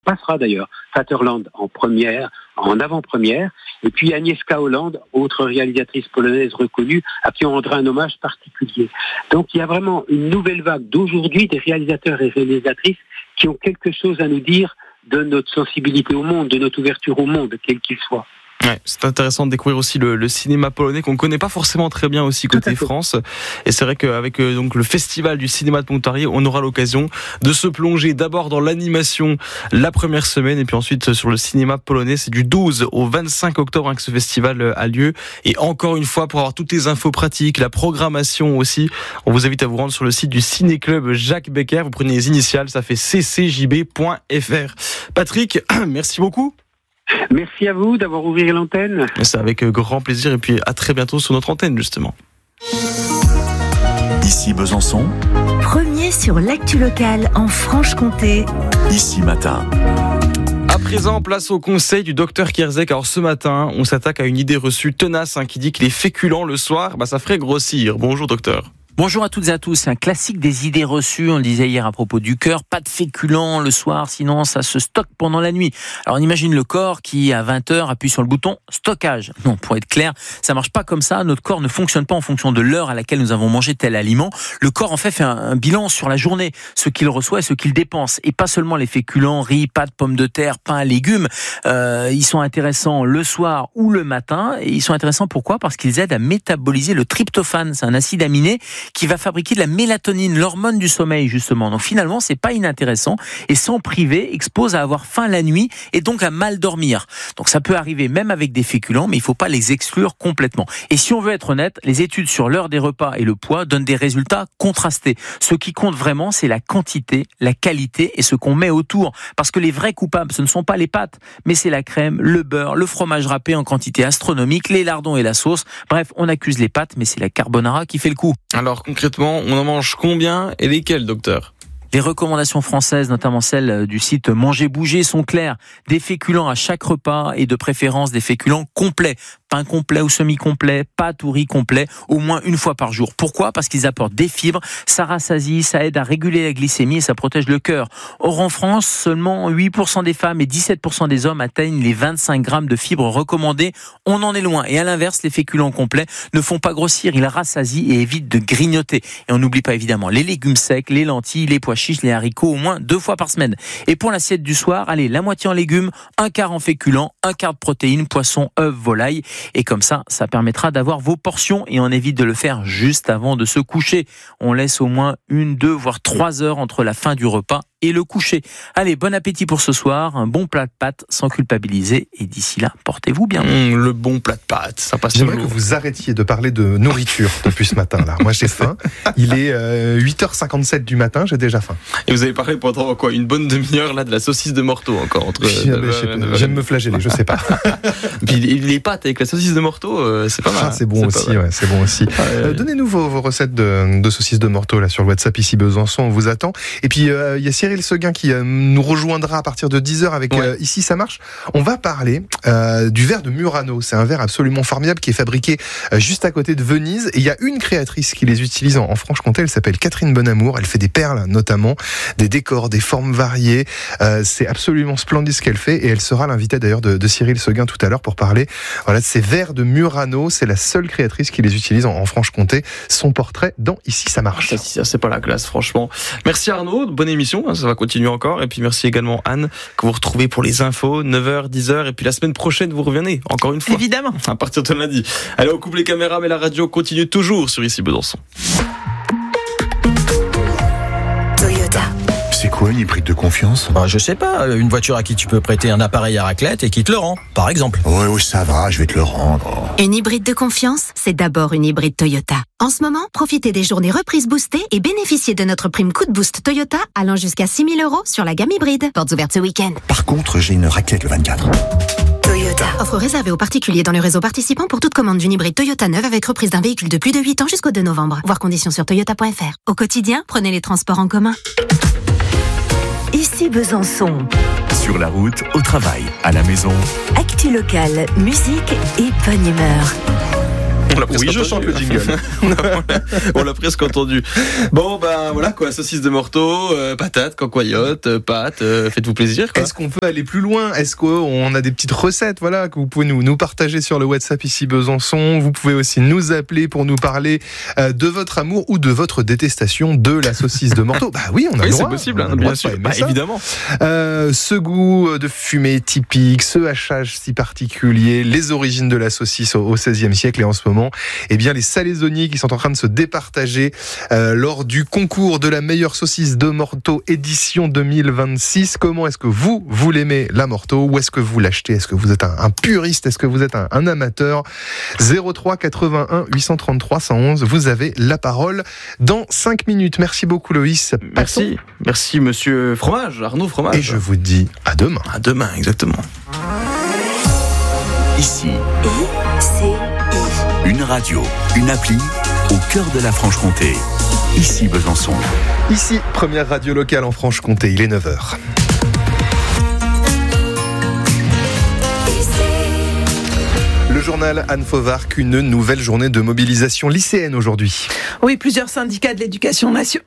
passera d'ailleurs Vaterland en avant-première, et puis Agnieszka Holland, autre réalisatrice polonaise reconnue, à qui on rendra un hommage particulier. Donc il y a vraiment une nouvelle vague d'aujourd'hui des réalisateurs et réalisatrices qui ont quelque chose à nous dire de notre sensibilité au monde, de notre ouverture au monde, quel qu'il soit. Ouais, c'est intéressant de découvrir aussi le cinéma polonais qu'on ne connaît pas forcément très bien aussi côté France. Et c'est vrai qu'avec donc le festival du cinéma de Pontarlier, on aura l'occasion de se plonger d'abord dans l'animation la première semaine et puis ensuite sur le cinéma polonais. C'est du 12 au 25 octobre que ce festival a lieu. Et encore une fois, pour avoir toutes les infos pratiques, la programmation aussi, on vous invite à vous rendre sur le site du Ciné-Club Jacques Becker. Vous prenez les initiales, ça fait ccjb.fr. Patrick, merci beaucoup. Merci à vous d'avoir ouvert l'antenne. C'est avec grand plaisir et puis à très bientôt sur notre antenne justement. Ici Besançon. Premier sur l'actu locale en Franche-Comté. Ici Matin. À présent, place au conseil du docteur Kierzek. Alors ce matin, on s'attaque à une idée reçue tenace qui dit que les féculents le soir, ça ferait grossir. Bonjour docteur. Bonjour à toutes et à tous, c'est un classique des idées reçues, on le disait hier à propos du cœur, pas de féculents le soir, sinon ça se stocke pendant la nuit. Alors on imagine le corps qui à 20h appuie sur le bouton stockage. Non, pour être clair, ça marche pas comme ça, notre corps ne fonctionne pas en fonction de l'heure à laquelle nous avons mangé tel aliment. Le corps en fait un bilan sur la journée, ce qu'il reçoit et ce qu'il dépense, et pas seulement les féculents, riz, pâtes, pommes de terre, pain, légumes. Ils sont intéressants le soir ou le matin, et ils sont intéressants pourquoi ? Parce qu'ils aident à métaboliser le tryptophane, c'est un acide aminé qui va fabriquer de la mélatonine, l'hormone du sommeil justement. Donc finalement, c'est pas inintéressant et s'en priver expose à avoir faim la nuit et donc à mal dormir. Donc ça peut arriver même avec des féculents, mais il faut pas les exclure complètement. Et si on veut être honnête, les études sur l'heure des repas et le poids donnent des résultats contrastés. Ce qui compte vraiment, c'est la quantité, la qualité et ce qu'on met autour. Parce que les vrais coupables, ce ne sont pas les pâtes, mais c'est la crème, le beurre, le fromage râpé en quantité astronomique, les lardons et la sauce. Bref, on accuse les pâtes, mais c'est la carbonara qui fait le coup. Alors concrètement, on en mange combien et lesquels, docteur ? Les recommandations françaises, notamment celles du site Manger Bouger, sont claires. Des féculents à chaque repas et de préférence des féculents complets. Pain complet ou semi-complet, pâte ou riz complet, au moins une fois par jour. Pourquoi ? Parce qu'ils apportent des fibres, ça rassasie, ça aide à réguler la glycémie et ça protège le cœur. Or en France, seulement 8% des femmes et 17% des hommes atteignent les 25 grammes de fibres recommandées. On en est loin. Et à l'inverse, les féculents complets ne font pas grossir, ils rassasient et évitent de grignoter. Et on n'oublie pas évidemment les légumes secs, les lentilles, les pois chiches, les haricots au moins 2 fois par semaine. Et pour l'assiette du soir, allez, la moitié en légumes, un quart en féculents, un quart de protéines, poisson, œufs, volaille. Et comme ça permettra d'avoir vos portions et on évite de le faire juste avant de se coucher. On laisse au moins 1, 2, voire 3 heures entre la fin du repas et le coucher. Allez, bon appétit pour ce soir, un bon plat de pâtes sans culpabiliser et d'ici là, portez-vous bien. Le bon plat de pâtes, ça passe toujours. J'aimerais que vous arrêtiez de parler de nourriture depuis ce matin là. Moi j'ai faim, il est 8h57 du matin, j'ai déjà faim. Et vous avez parlé pendant quoi, une bonne demi-heure là de la saucisse de Morteau encore entre j'aime me flageller, je sais pas. Puis les pâtes avec la saucisse de Morteau, c'est pas mal. Ah, c'est bon aussi, ouais, c'est bon aussi. Donnez-nous vos recettes de saucisse de Morteau là sur le WhatsApp ici Besançon, on vous attend. Et puis il y a Cyril Seguin qui nous rejoindra à partir de 10h avec Ici ça marche. On va parler du verre de Murano. C'est un verre absolument formidable qui est fabriqué juste à côté de Venise. Et il y a une créatrice qui les utilise en Franche-Comté. Elle s'appelle Catherine Bonamour. Elle fait des perles notamment, des décors, des formes variées. C'est absolument splendide ce qu'elle fait. Et elle sera l'invitée d'ailleurs de Cyril Seguin tout à l'heure pour parler de ces verres de Murano. C'est la seule créatrice qui les utilise en Franche-Comté. Son portrait dans Ici ça marche. Ça, c'est pas la classe franchement. Merci Arnaud, bonne émission, ça va continuer encore. Et puis merci également Anne, que vous retrouvez pour les infos, 9h, 10h. Et puis la semaine prochaine, vous revenez, encore une fois. Évidemment. À partir de lundi. Allez, on coupe les caméras, mais la radio continue toujours sur Ici Besançon. Toyota. C'est quoi une hybride de confiance ? Je sais pas, une voiture à qui tu peux prêter un appareil à raclette et qui te le rend, par exemple. Oui, ça va, je vais te le rendre. Une hybride de confiance, c'est d'abord une hybride Toyota. En ce moment, profitez des journées reprises boostées et bénéficiez de notre prime coup de boost Toyota allant jusqu'à 6 000 € sur la gamme hybride. Portes ouvertes ce week-end. Par contre, j'ai une raclette le 24. Toyota. Offre réservée aux particuliers dans le réseau participant pour toute commande d'une hybride Toyota neuve avec reprise d'un véhicule de plus de 8 ans jusqu'au 2 novembre. Voir conditions sur toyota.fr. Au quotidien, prenez les transports en commun. Ici Besançon. Sur la route, au travail, à la maison. Actu locale, musique et bonne humeur. Oui, je chante le jingle. On l'a presque entendu. Bon, voilà quoi, saucisse de Morteau, patates, cancoyotes, pâtes, faites-vous plaisir quoi. Est-ce qu'on peut aller plus loin? Est-ce qu'on a des petites recettes que vous pouvez nous partager sur le WhatsApp ici Besançon? Vous pouvez aussi nous appeler pour nous parler de votre amour ou de votre détestation de la saucisse de Morteau. Oui, on a le droit. C'est possible, bien sûr. Évidemment. Ce goût de fumée typique, ce hachage si particulier, les origines de la saucisse au XVIe siècle et en ce moment, les salaisonniers qui sont en train de se départager lors du concours de la meilleure saucisse de Morteau édition 2026. Comment est-ce que vous l'aimez, la Morteau? Où est-ce que vous l'achetez? Est-ce que vous êtes un puriste? Est-ce que vous êtes un amateur? 03 81 833 111. Vous avez la parole dans 5 minutes. Merci beaucoup Loïs. Merci monsieur Fromage, Arnaud Fromage. Et je vous dis à demain. À demain, exactement. Ici, une radio, une appli au cœur de la Franche-Comté. Ici Besançon. Ici, première radio locale en Franche-Comté, il est 9h. Le journal Anne Fauvarc, une nouvelle journée de mobilisation lycéenne aujourd'hui. Oui, plusieurs syndicats de l'éducation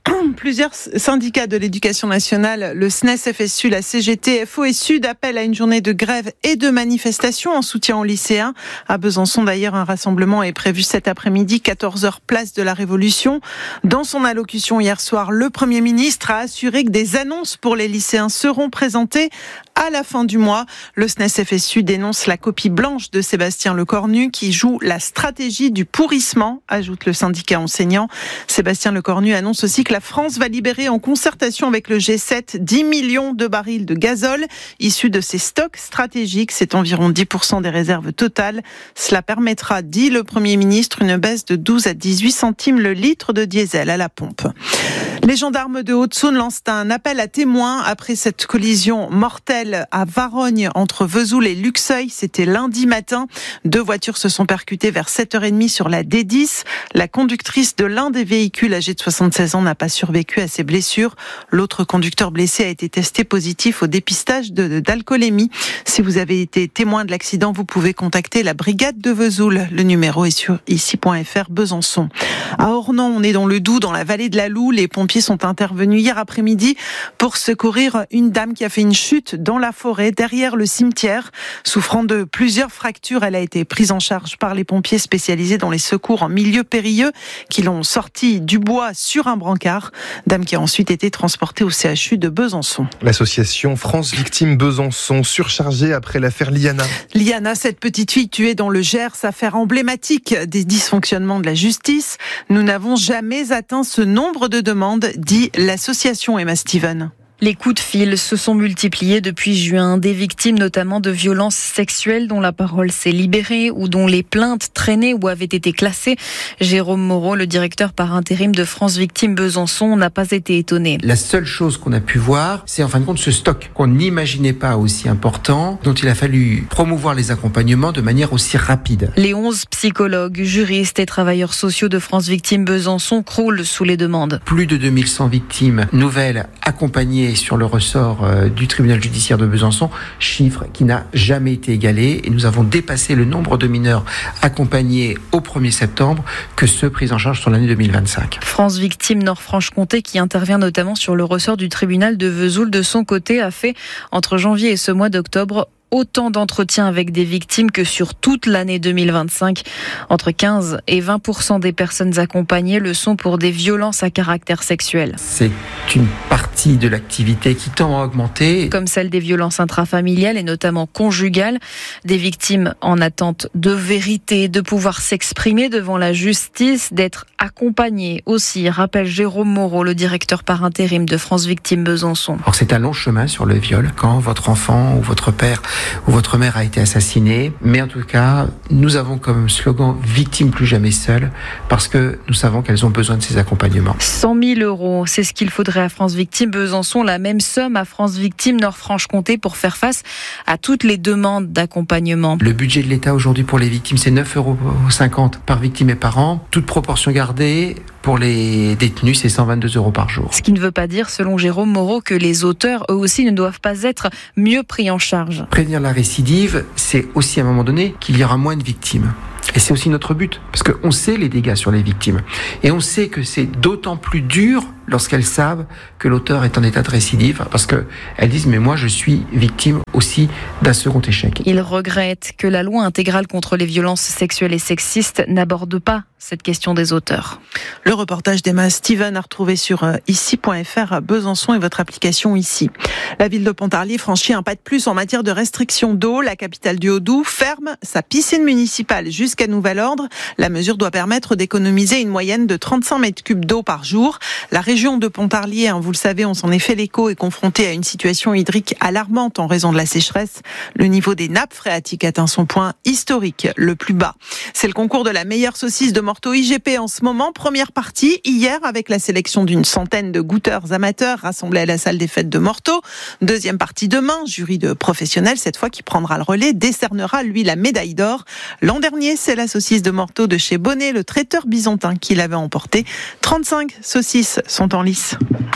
nationale, le SNES, FSU, la CGT, FO et Sud appellent à une journée de grève et de manifestation en soutien aux lycéens. À Besançon, d'ailleurs, un rassemblement est prévu cet après-midi, 14h, place de la Révolution. Dans son allocution hier soir, le Premier ministre a assuré que des annonces pour les lycéens seront présentées à la fin du mois. Le SNES FSU dénonce la copie blanche de Sébastien Lecornu qui joue la stratégie du pourrissement, ajoute le syndicat enseignant. Sébastien Lecornu annonce aussi que la France va libérer en concertation avec le G7 10 millions de barils de gazole issus de ses stocks stratégiques. C'est environ 10% des réserves totales. Cela permettra, dit le Premier ministre, une baisse de 12 à 18 centimes le litre de diesel à la pompe. Les gendarmes de Haute-Saône lancent un appel à témoins après cette collision mortelle à Varogne entre Vesoul et Luxeuil. C'était lundi matin. 2 voitures se sont percutées vers 7h30 sur la D10. La conductrice de l'un des véhicules, âgée de 76 ans, n'a pas survécu à ses blessures. L'autre conducteur blessé a été testé positif au dépistage d'alcoolémie. Si vous avez été témoin de l'accident, vous pouvez contacter la brigade de Vesoul. Le numéro est sur ici.fr Besançon. À Ornans, on est dans le Doubs, dans la vallée de la Loue. Les pompiers sont intervenus hier après-midi pour secourir une dame qui a fait une chute dans la forêt derrière le cimetière. Souffrant de plusieurs fractures, elle a été prise en charge par les pompiers spécialisés dans les secours en milieu périlleux qui l'ont sortie du bois sur un brancard. Dame qui a ensuite été transportée au CHU de Besançon. L'association France Victimes Besançon, surchargée après l'affaire Liana. Liana, cette petite fille tuée dans le Gers, affaire emblématique des dysfonctionnements de la justice. Nous n'avons jamais atteint ce nombre de demandes, dit l'association Emma Steven. Les coups de fil se sont multipliés depuis juin. Des victimes notamment de violences sexuelles dont la parole s'est libérée ou dont les plaintes traînaient ou avaient été classées. Jérôme Moreau, le directeur par intérim de France Victimes Besançon, n'a pas été étonné. La seule chose qu'on a pu voir, c'est en fin de compte ce stock qu'on n'imaginait pas aussi important, dont il a fallu promouvoir les accompagnements de manière aussi rapide. Les 11 psychologues, juristes et travailleurs sociaux de France Victimes Besançon croulent sous les demandes. Plus de 2100 victimes nouvelles accompagnées sur le ressort du tribunal judiciaire de Besançon, chiffre qui n'a jamais été égalé, et nous avons dépassé le nombre de mineurs accompagnés au 1er septembre que ceux pris en charge sur l'année 2025. France Victimes Nord-Franche-Comté, qui intervient notamment sur le ressort du tribunal de Vesoul, de son côté a fait entre janvier et ce mois d'octobre autant d'entretiens avec des victimes que sur toute l'année 2025. Entre 15 et 20% des personnes accompagnées le sont pour des violences à caractère sexuel. C'est une partie de l'activité qui tend à augmenter. Comme celle des violences intrafamiliales et notamment conjugales. Des victimes en attente de vérité, de pouvoir s'exprimer devant la justice, d'être accompagnées aussi, rappelle Jérôme Moreau, le directeur par intérim de France Victimes Besançon. Alors c'est un long chemin sur le viol quand votre enfant ou votre père ou votre mère a été assassinée. Mais en tout cas, nous avons comme slogan « Victime plus jamais seule » parce que nous savons qu'elles ont besoin de ces accompagnements. 100 000 €, c'est ce qu'il faudrait à France Victimes Besançon, la même somme à France Victimes Nord-Franche-Comté pour faire face à toutes les demandes d'accompagnement. Le budget de l'État aujourd'hui pour les victimes, c'est 9,50 € par victime et par an. Toute proportion gardée, pour les détenus, c'est 122 € par jour. Ce qui ne veut pas dire, selon Jérôme Moreau, que les auteurs, eux aussi, ne doivent pas être mieux pris en charge. Prévenir la récidive, c'est aussi à un moment donné qu'il y aura moins de victimes. Et c'est aussi notre but, parce qu'on sait les dégâts sur les victimes. Et on sait que c'est d'autant plus dur lorsqu'elles savent que l'auteur est en état de récidive, parce qu'elles disent « mais moi je suis victime aussi d'un second échec ». Il regrette que la loi intégrale contre les violences sexuelles et sexistes n'aborde pas cette question des auteurs. Le reportage d'Emma Steven à retrouver sur ici.fr à Besançon et votre application ici. La ville de Pontarlier franchit un pas de plus en matière de restriction d'eau. La capitale du Haut-Doubs ferme sa piscine municipale jusqu'à nouvel ordre. La mesure doit permettre d'économiser une moyenne de 35 mètres cubes d'eau par jour. La région de Pontarlier, vous le savez, on s'en est fait l'écho, est confrontée à une situation hydrique alarmante en raison de la sécheresse. Le niveau des nappes phréatiques atteint son point historique, le plus bas. C'est le concours de la meilleure saucisse de Morteau IGP en ce moment. Première partie hier avec la sélection d'une centaine de goûteurs amateurs rassemblés à la salle des fêtes de Morteau. Deuxième partie demain, jury de professionnels cette fois qui prendra le relais, décernera lui la médaille d'or. L'an dernier, c'est la saucisse de Morteau de chez Bonnet, le traiteur byzantin qui l'avait emporté. 35 saucisses sont en lice.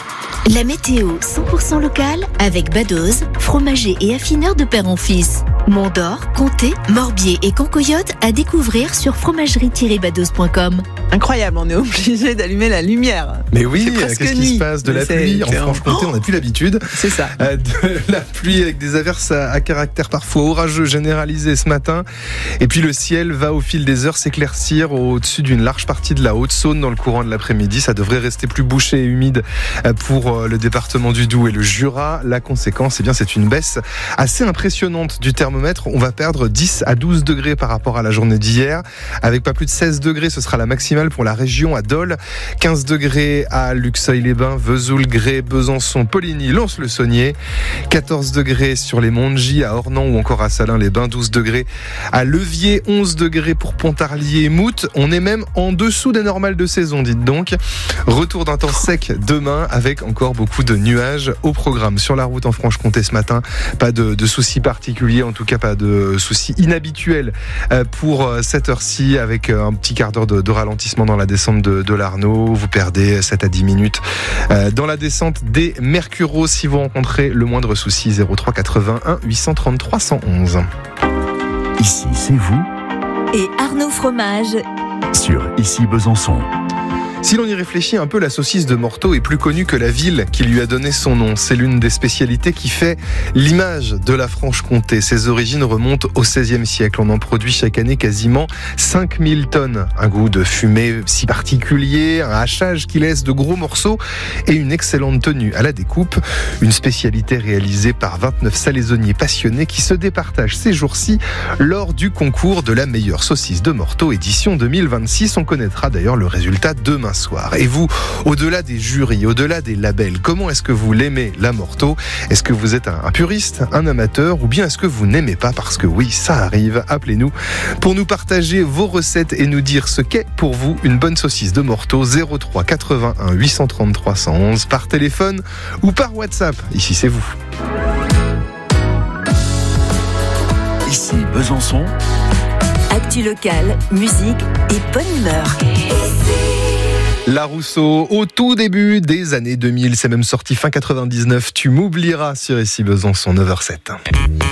La météo 100% locale avec Badoz, fromager et affineur de père en fils. Mont-d'Or, Comté, Morbier et Concoyote à découvrir sur fromagerie-badoz.com. Incroyable, on est obligé d'allumer la lumière. Mais oui, qu'est-ce qui se passe? De la pluie en Franche-Comté, on n'a plus l'habitude. C'est ça. De la pluie avec des averses à caractère parfois orageux généralisé ce matin. Et puis le ciel va au fil des heures s'éclaircir au-dessus d'une large partie de la Haute-Saône dans le courant de l'après-midi. Ça devrait rester plus bouché et humide pour le département du Doubs et le Jura. La conséquence, eh bien, c'est une baisse assez impressionnante du thermomètre. On va perdre 10 à 12 degrés par rapport à la journée d'hier. Avec pas plus de 16 degrés, ce sera la maximale pour la région à Dole. 15 degrés à Luxeuil-les-Bains, Vesoul, Grès, Besançon, Poligny, Lons-le-Saunier. 14 degrés sur les monts de Gy, à Ornans ou encore à Salins-les-Bains. 12 degrés à Levier, 11 degrés pour Pontarlier et Mout. On est même en dessous des normales de saison, dites donc. Retour d'un temps sec demain avec encore beaucoup de nuages au programme. Sur la route en Franche-Comté ce matin, pas de soucis particuliers, en tout cas pas de soucis inhabituels pour cette heure-ci, avec un petit quart d'heure de ralentissement dans la descente de l'Arnaud. Vous perdez 7 à 10 minutes dans la descente des Mercuros. Si vous rencontrez le moindre souci, 03 81 833 111. Ici, c'est vous. Et Arnaud Fromage. Sur Ici Besançon. Si l'on y réfléchit un peu, la saucisse de Morteau est plus connue que la ville qui lui a donné son nom. C'est l'une des spécialités qui fait l'image de la Franche-Comté. Ses origines remontent au XVIe siècle. On en produit chaque année quasiment 5000 tonnes. Un goût de fumée si particulier, un hachage qui laisse de gros morceaux et une excellente tenue à la découpe. Une spécialité réalisée par 29 salaisonniers passionnés qui se départagent ces jours-ci lors du concours de la meilleure saucisse de Morteau édition 2026. On connaîtra d'ailleurs le résultat demain soir. Et vous, au-delà des jurys, au-delà des labels, comment est-ce que vous l'aimez, la Morteau? Est-ce que vous êtes un puriste, un amateur, ou bien est-ce que vous n'aimez pas? Parce que oui, ça arrive. Appelez-nous pour nous partager vos recettes et nous dire ce qu'est pour vous une bonne saucisse de Morteau. 03 81 833 111 par téléphone ou par WhatsApp. Ici, c'est vous. Ici Besançon. Actu locale, musique et bonne humeur. La Rousseau, au tout début des années 2000, c'est même sorti fin 99, Tu m'oublieras sur Ici Besançon, 9h07.